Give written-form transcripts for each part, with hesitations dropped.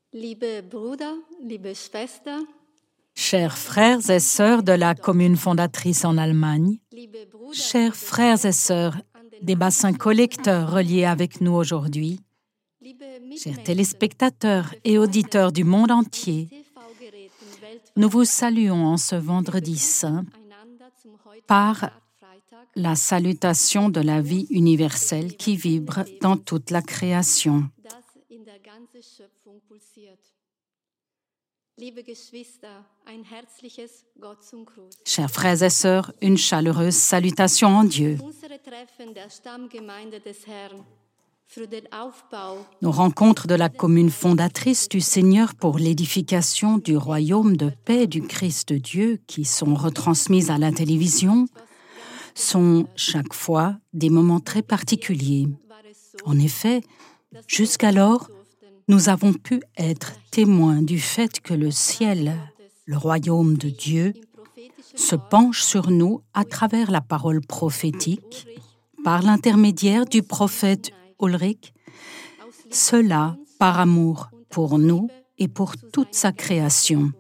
Liebe Brüder, liebe Schwester, Chers frères et sœurs de la commune fondatrice en Allemagne, liebe Brüder, chers frères et sœurs des bassins collecteurs reliés avec nous aujourd'hui, liebe chers Mitmenschen, téléspectateurs et auditeurs du monde entier, TV-Geräten weltweit, nous vous saluons en ce vendredi saint einander zum heutigen par Karfreitag, la salutation de la vie universelle qui vibre dans toute la création. das in der ganzen Schöpfung pulsiert. Liebe Geschwister, ein herzliches Gott zum Gruß. Chers frères et sœurs, une chaleureuse salutation en Dieu. Unsere Treffen der Stammgemeinde des Herrn für den Aufbau Nos rencontres de la commune fondatrice du Seigneur pour l'édification du royaume de paix du Christ Dieu qui sont retransmises à la télévision sont chaque fois des moments très particuliers. war es so, En effet, jusqu'alors, nous avons pu être témoins du fait que le ciel, le royaume de Dieu, im prophetischen se penche sur nous à travers la parole prophétique, par l'intermédiaire du prophète Ulrich, cela par amour pour nous et pour toute sa création.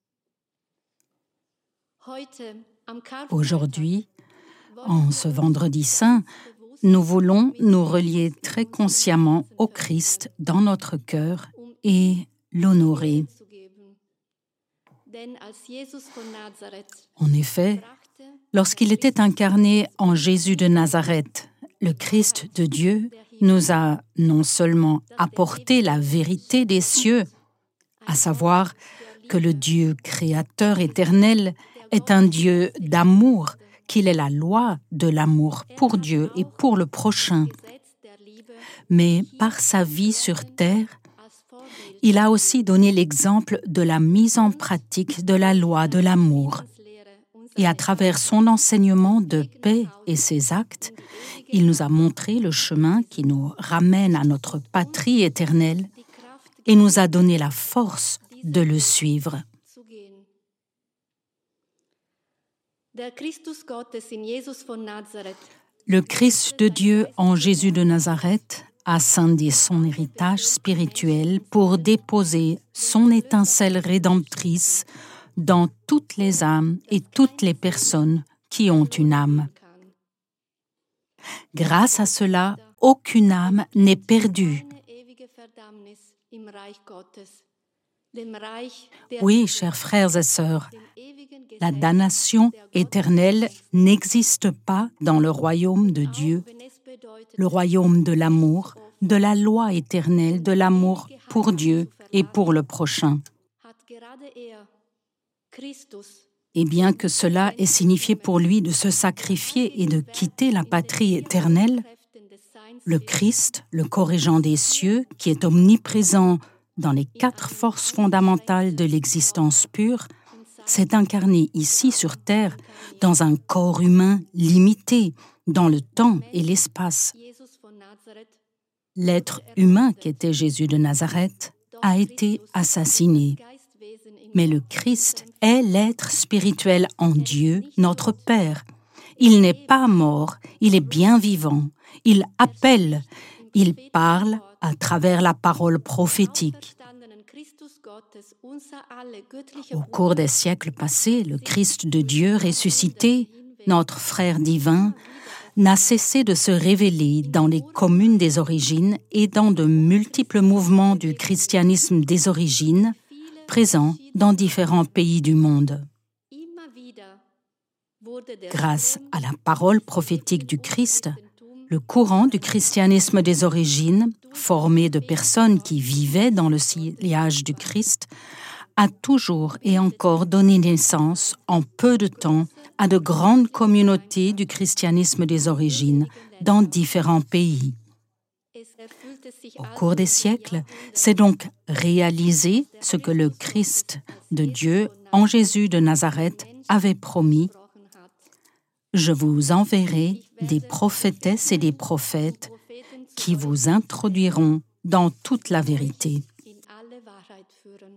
heute am Karfreitag Aujourd'hui, en ce vendredi saint, nous voulons nous relier très consciemment au Christ dans notre cœur et l'honorer. zu geben. Denn als Jesus von Nazareth En effet, brachte lorsqu'il était incarné en Jésus de Nazareth, le Christ de Dieu nous a non seulement apporté la vérité des cieux, à savoir que le Dieu créateur éternel est un Dieu d'amour, qu'il est la loi de l'amour pour Dieu et pour le prochain, Gesetz der Liebe mais par sa vie sur terre, als Vorbild il a aussi donné l'exemple de la mise en pratique de la loi de l'amour. Lehre uns Et à travers son enseignement de paix et ses actes, il nous a montré le chemin qui nous ramène à notre patrie éternelle die Kraft et nous a donné la force de le suivre. zu gehen. Der Christus Gottes in Jesus von Nazareth Le Christ de Dieu en Jésus de Nazareth a scindé son héritage spirituel pour déposer son étincelle rédemptrice dans toutes les âmes et toutes les personnes qui ont une âme. kann. Grâce à cela, aucune âme n'est perdue. Eine ewige Verdammnis im Reich Gottes, dem Reich der Oui, chers frères et sœurs, dem ewigen la Gesetz, damnation éternelle n'existe pas dans le royaume de Dieu, wenn es bedeutet, le royaume de l'amour, de la loi éternelle, de l'amour pour Dieu et pour le prochain. hat gerade Christus, Et bien que cela ait signifié pour lui de se sacrifier et de quitter la patrie éternelle, Kräften des Seins le Christ, le corrigeant des cieux, qui est omniprésent dans les 4 forces fondamentales de l'existence pure, s'est incarné ici sur terre dans un corps humain limité dans le temps et l'espace. Jesus von Nazareth, L'être humain qu'était Jésus de Nazareth a été assassiné. Geistwesen in Mais le Christ est l'être spirituel en Dieu, notre Père. Il n'est pas mort, il est bien vivant. Il appelle, il parle à travers la parole prophétique. auferstandenen Christus Gottes, unser alle göttliche Au cours des siècles passés, le Christ de Dieu ressuscité, notre frère divin, n'a cessé de se révéler dans les communes des origines et dans de multiples mouvements du christianisme des origines, présents dans différents pays du monde. immer wieder wurde der Grâce à la parole prophétique du Christ, le courant du christianisme des origines, formé de personnes qui vivaient dans le sillage du Christ, a toujours et encore donné naissance, en peu de temps, à de grandes communautés du christianisme des origines dans différents pays. es erfüllte sich Au cours des siècles, c'est donc réalisé ce que le Christ de Dieu en Jésus de Nazareth avait promis. gesprochen hat. Je vous enverrai des prophétesses et des prophètes Propheten zu qui vous introduiront dans toute la vérité. in alle Wahrheit führen.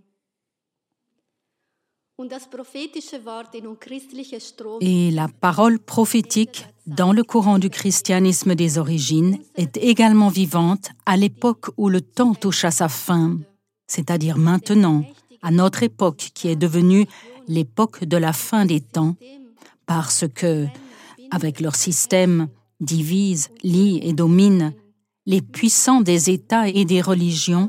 Und das prophetische Wort in unchristliche Strom Et la parole prophétique dans le courant du christianisme des origines est également vivante à l'époque où le temps touche à sa fin. c'est-à-dire maintenant, à notre époque qui est devenue l'époque de la fin des temps, parce que, avec leur système, divise, lie et domine les puissants des États et des religions,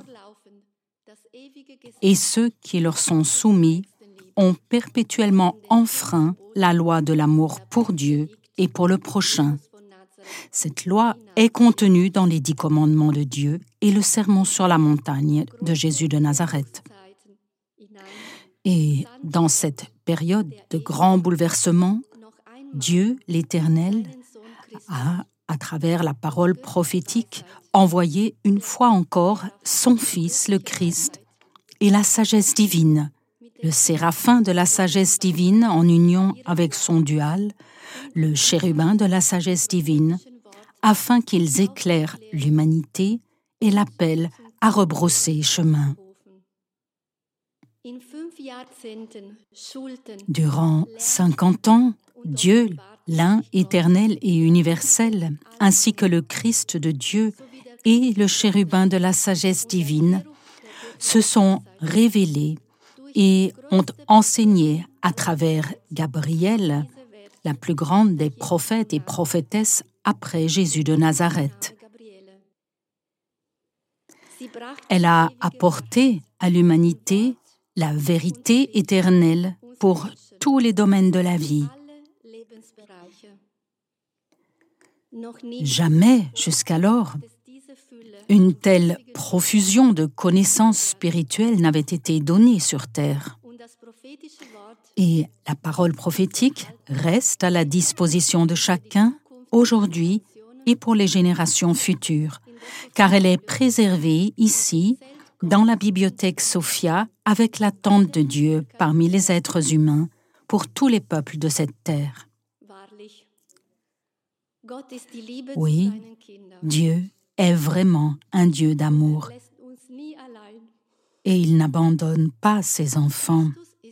et ceux qui leur sont soumis ont perpétuellement enfreint la loi de l'amour pour Dieu et pour le prochain. Cette loi est contenue dans les 10 commandements de Dieu et le sermon sur la montagne de Jésus de Nazareth. Et dans cette période de grands bouleversements, Dieu, l'Éternel, a, à travers la parole prophétique, envoyé une fois encore son Fils, le Christ, et la sagesse divine, le séraphin de la sagesse divine en union avec son dual, le chérubin de la sagesse divine, afin qu'ils éclairent l'humanité et l'appellent à rebrousser chemin. Durant 50 ans, Dieu, l'un éternel et universel, ainsi que le Christ de Dieu et le chérubin de la sagesse divine, se sont révélés et ont enseigné à travers Gabriel, la plus grande des prophètes et prophétesses après Jésus de Nazareth. Elle a apporté à l'humanité la vérité éternelle pour tous les domaines de la vie. Jamais, jusqu'alors, une telle profusion de connaissances spirituelles n'avait été donnée sur terre. Et la parole prophétique reste à la disposition de chacun, aujourd'hui et pour les générations futures, car elle est préservée ici, dans la bibliothèque Sophia, avec l'attente de Dieu parmi les êtres humains, pour tous les peuples de cette terre. Oui, Dieu est vraiment un Dieu d'amour et il n'abandonne pas ses enfants.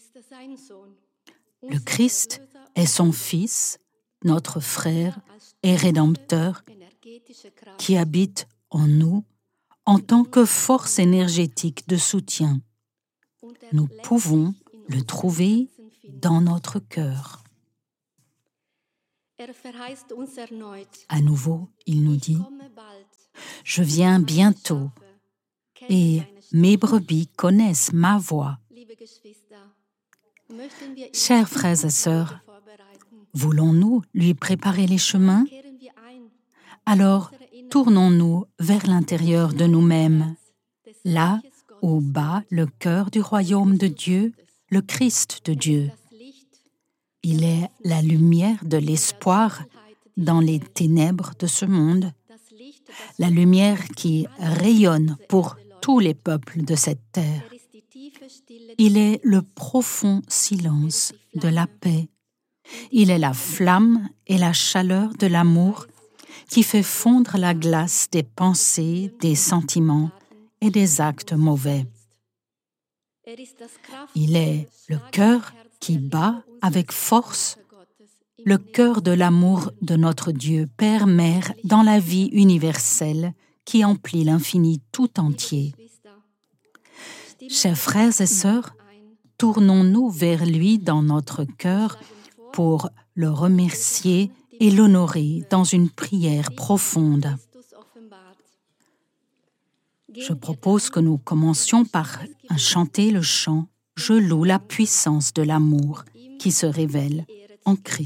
Le Christ est son Fils, notre frère et Rédempteur, qui habite en nous en tant que force énergétique de soutien. Nous pouvons le trouver dans notre cœur. À nouveau, il nous dit « Je viens bientôt et mes brebis connaissent ma voix. » Chers frères et sœurs, voulons-nous lui préparer les chemins? Alors, tournons-nous vers l'intérieur de nous-mêmes, là où bat le cœur du royaume de Dieu, le Christ de Dieu. Il est la lumière de l'espoir dans les ténèbres de ce monde, la lumière qui rayonne pour tous les peuples de cette terre. Il est le profond silence de la paix. Il est la flamme et la chaleur de l'amour qui fait fondre la glace des pensées, des sentiments et des actes mauvais. Il est le cœur qui bat avec force, le cœur de l'amour de notre Dieu, Père, Mère, dans la vie universelle qui emplit l'infini tout entier. Chers frères et sœurs, tournons-nous vers lui dans notre cœur pour le remercier et l'honorer dans une prière profonde. Je propose que nous commencions par chanter le chant « Je loue la puissance de l'amour qui se révèle en Christ ».